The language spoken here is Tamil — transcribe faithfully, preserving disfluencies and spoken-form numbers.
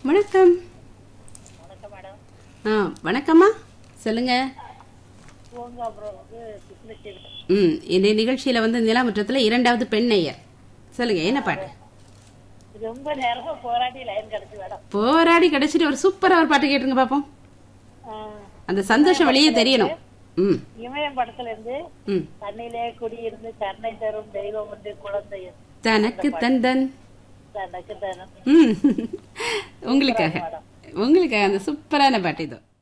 வணக்கம். ஆ வணக்கம்மா, சொல்லுங்க. ம் இந்த நிகழ்ச்சியில வந்து நிலாமுற்றத்துல இரண்டாவது பெண் நேயர். சொல்லுங்க, என்ன பாட்டு? ரொம்ப நேரமா போராடி லைன் கிடைச்சு மேடம். போராடி கிடைச்சிட்டு ஒரு சூப்பரா ஒரு பாட்டு கேட்டுருங்க பாப்போம். அந்த சந்தோஷம் வெளியே தெரியணும். ம் இமயம் படத்துல இருந்து ம் தண்ணிலே குடியிருந்து கருணை தரும் தெய்வம் வந்து குழந்தை தனக்கு தந்தன். தனக்கு தனம். ம் உங்களுக்காக உங்களுக்காக அந்த சூப்பரான பாட்டு இதோ.